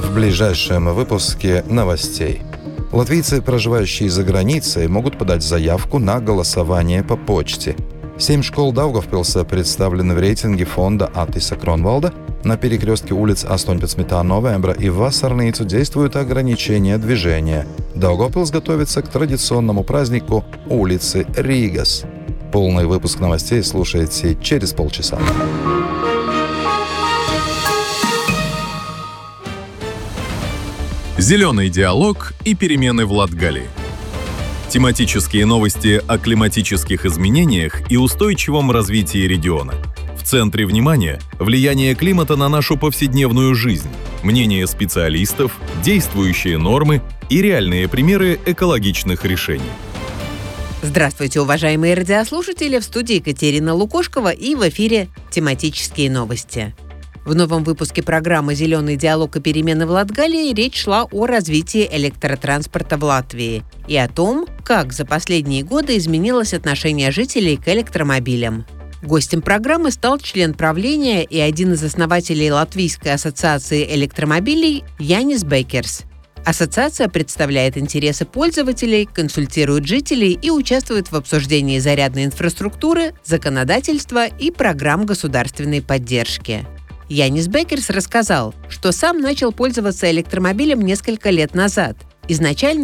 в ближайшем выпуске новостей. Латвийцы, проживающие за границей, могут подать заявку на голосование по почте. 7 школ Даугавпилса представлены в рейтинге фонда Атиса Кронвалда. На перекрестке улиц 18. Новembra и Васарницу действуют ограничения движения. Даугавпилс готовится к традиционному празднику улицы Ригас. Полный выпуск новостей слушайте через полчаса. Зеленый диалог и перемены в Латгалии. Тематические новости о климатических изменениях и устойчивом развитии региона. В центре внимания – влияние климата на нашу повседневную жизнь, мнения специалистов, действующие нормы и реальные примеры экологичных решений. Здравствуйте, уважаемые радиослушатели! В студии Екатерина Лукошкова и в эфире «Тематические новости». В новом выпуске программы «Зеленый диалог и перемены в Латгалии» речь шла о развитии электротранспорта в Латвии и о том, как за последние годы изменилось отношение жителей к электромобилям. Гостем программы стал член правления и один из основателей Латвийской ассоциации электромобилей Янис Бекерс. Ассоциация представляет интересы пользователей, консультирует жителей и участвует в обсуждении зарядной инфраструктуры, законодательства и программ государственной поддержки. Янис Бекерс рассказал, что сам начал пользоваться электромобилем несколько лет назад. Изначально